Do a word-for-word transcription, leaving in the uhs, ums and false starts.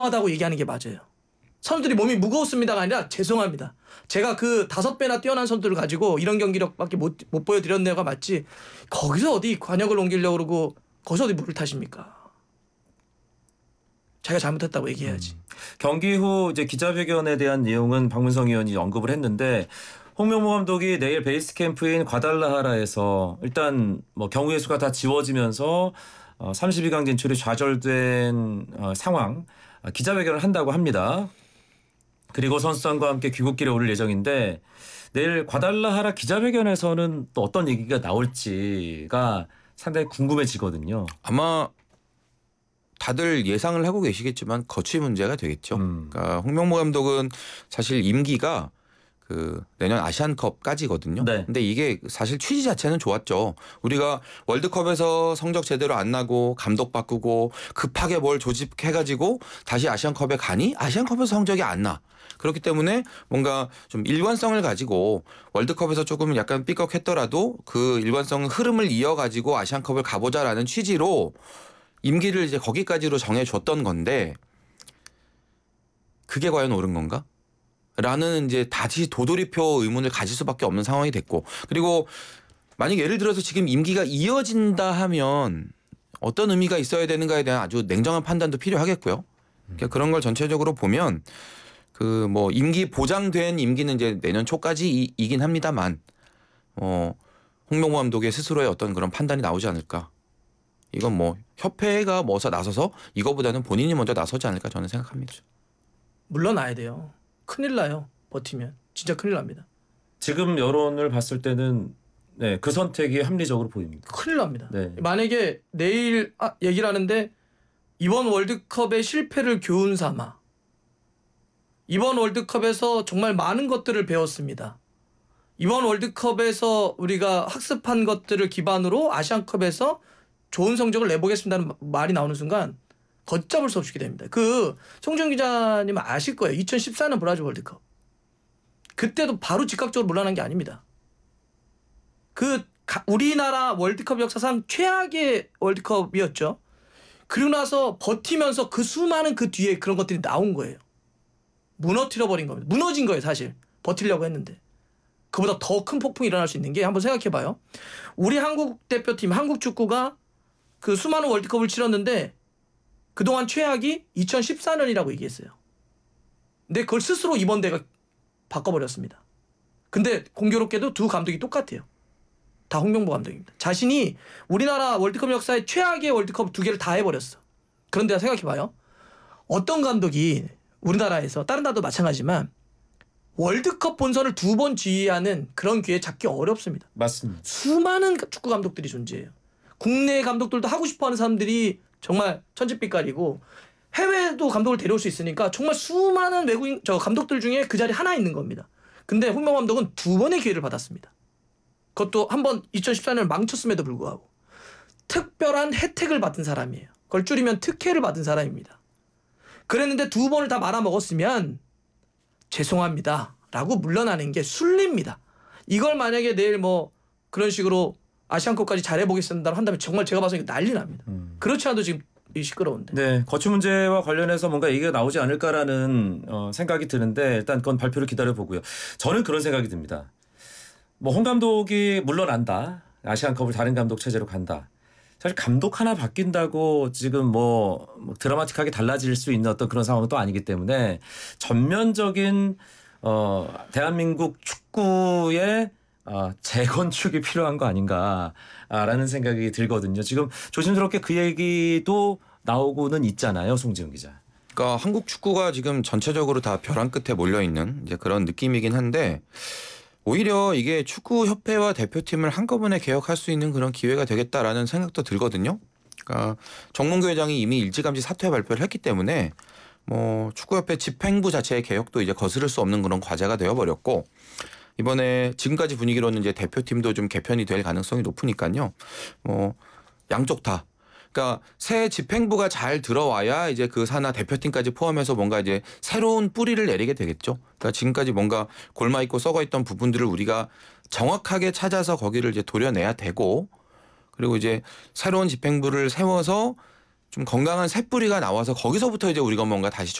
하다고 얘기하는 게 맞아요. 선수들이 몸이 무거웠습니다가 아니라 죄송합니다. 제가 그 다섯 배나 뛰어난 선수들을 가지고 이런 경기력밖에 못, 못 보여드렸네요가 맞지. 거기서 어디 관역을 옮기려고 그러고 거기서 어디 물을 타십니까? 자기가 잘못했다고 얘기해야지. 음. 경기 후 이제 기자회견에 대한 내용은 박문성 의원이 언급을 했는데 홍명보 감독이 내일 베이스 캠프인 과달라하라에서 일단 뭐 경우의 수가 다 지워지면서 어 삼십이 강 진출이 좌절된 어 상황 기자회견을 한다고 합니다. 그리고 선수단과 함께 귀국길에 오를 예정인데 내일 과달라하라 기자회견에서는 또 어떤 얘기가 나올지가 상당히 궁금해지거든요. 아마 다들 예상을 하고 계시겠지만 거취 문제가 되겠죠. 음. 그러니까 홍명보 감독은 사실 임기가 그 내년 아시안컵까지거든요. 네. 근데 이게 사실 취지 자체는 좋았죠. 우리가 월드컵에서 성적 제대로 안 나고 감독 바꾸고 급하게 뭘 조직해가지고 다시 아시안컵에 가니 아시안컵에서 성적이 안 나. 그렇기 때문에 뭔가 좀 일관성을 가지고 월드컵에서 조금 약간 삐걱했더라도 그 일관성 흐름을 이어가지고 아시안컵을 가보자라는 취지로 임기를 이제 거기까지로 정해줬던 건데 그게 과연 옳은 건가? 라는 이제 다시 도돌이표 의문을 가질 수밖에 없는 상황이 됐고 그리고 만약 예를 들어서 지금 임기가 이어진다 하면 어떤 의미가 있어야 되는가에 대한 아주 냉정한 판단도 필요하겠고요. 그러니까 그런 걸 전체적으로 보면 그 뭐 임기 보장된 임기는 이제 내년 초까지이긴 합니다만 어 홍명보 감독의 스스로의 어떤 그런 판단이 나오지 않을까. 이건 뭐 협회가 뭐서 나서서 이거보다는 본인이 먼저 나서지 않을까 저는 생각합니다. 물러나야 돼요. 큰일 나요. 버티면. 진짜 큰일 납니다. 지금 여론을 봤을 때는 네, 그 선택이 합리적으로 보입니다. 큰일 납니다. 네. 만약에 내일 아, 얘기를 하는데 이번 월드컵의 실패를 교훈 삼아 이번 월드컵에서 정말 많은 것들을 배웠습니다. 이번 월드컵에서 우리가 학습한 것들을 기반으로 아시안컵에서 좋은 성적을 내보겠습니다는 말이 나오는 순간 걷잡을 수 없게 됩니다. 그 송준 기자님 아실 거예요. 이천십사 년 브라질 월드컵. 그때도 바로 즉각적으로 물러난 게 아닙니다. 그 우리나라 월드컵 역사상 최악의 월드컵이었죠. 그리고 나서 버티면서 그 수많은 그 뒤에 그런 것들이 나온 거예요. 무너뜨려 버린 겁니다. 무너진 거예요 사실. 버티려고 했는데. 그보다 더 큰 폭풍이 일어날 수 있는 게 한번 생각해봐요. 우리 한국 대표팀 한국 축구가 그 수많은 월드컵을 치렀는데 그동안 최악이 이천십사 년이라고 얘기했어요. 근데 그걸 스스로 이번 대가 바꿔버렸습니다. 근데 공교롭게도 두 감독이 똑같아요. 다 홍명보 감독입니다. 자신이 우리나라 월드컵 역사의 최악의 월드컵 두 개를 다 해버렸어. 그런데 생각해봐요. 어떤 감독이 우리나라에서 다른 나라도 마찬가지지만 월드컵 본선을 두 번 지휘하는 그런 기회 잡기 어렵습니다. 맞습니다. 수많은 축구 감독들이 존재해요. 국내 감독들도 하고 싶어하는 사람들이 정말 천지빛깔이고 해외도 감독을 데려올 수 있으니까 정말 수많은 외국인 저 감독들 중에 그 자리에 하나 있는 겁니다. 근데 홍명보 감독은 두 번의 기회를 받았습니다. 그것도 한 번 이천십사 년을 망쳤음에도 불구하고 특별한 혜택을 받은 사람이에요. 그걸 줄이면 특혜를 받은 사람입니다. 그랬는데 두 번을 다 말아먹었으면 죄송합니다 라고 물러나는 게 순리입니다. 이걸 만약에 내일 뭐 그런 식으로 아시안컵까지 잘해보겠습니다 한다면 정말 제가 봐서 난리 납니다. 음. 그렇지 않아도 지금 시끄러운데. 네, 거취 문제와 관련해서 뭔가 얘기가 나오지 않을까라는 어, 생각이 드는데 일단 그건 발표를 기다려보고요. 저는 그런 생각이 듭니다. 뭐 홍 감독이 물러난다. 아시안컵을 다른 감독 체제로 간다. 사실 감독 하나 바뀐다고 지금 뭐, 뭐 드라마틱하게 달라질 수 있는 어떤 그런 상황은 또 아니기 때문에 전면적인 어, 대한민국 축구의 어, 재건축이 필요한 거 아닌가라는 생각이 들거든요. 지금 조심스럽게 그 얘기도 나오고는 있잖아요, 송지훈 기자. 그러니까 한국 축구가 지금 전체적으로 다 벼랑 끝에 몰려 있는 이제 그런 느낌이긴 한데 오히려 이게 축구협회와 대표팀을 한꺼번에 개혁할 수 있는 그런 기회가 되겠다라는 생각도 들거든요. 그러니까 정몽규 회장이 이미 일찌감치 사퇴 발표를 했기 때문에 뭐 축구협회 집행부 자체의 개혁도 이제 거스를 수 없는 그런 과제가 되어버렸고 이번에 지금까지 분위기로는 이제 대표팀도 좀 개편이 될 가능성이 높으니까요. 뭐 양쪽 다. 그러니까 새 집행부가 잘 들어와야 이제 그 산하 대표팀까지 포함해서 뭔가 이제 새로운 뿌리를 내리게 되겠죠. 그러니까 지금까지 뭔가 골마 있고 썩어 있던 부분들을 우리가 정확하게 찾아서 거기를 이제 도려내야 되고 그리고 이제 새로운 집행부를 세워서 좀 건강한 새뿌리가 나와서 거기서부터 이제 우리가 뭔가 다시